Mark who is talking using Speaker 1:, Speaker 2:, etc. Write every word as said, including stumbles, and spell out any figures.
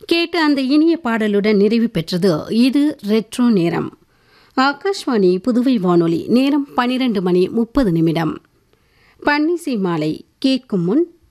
Speaker 1: கேட்டு அந்த இனிய பாடலுடன் நிறைவு பெற்றது இது ரெட்ரோ நேரம். ஆகாஷ்வாணி புதுவை வானொலி. நேரம் பனிரெண்டு மணி முப்பது நிமிடம். பன்னிசை மாலை கேட்கும் முன்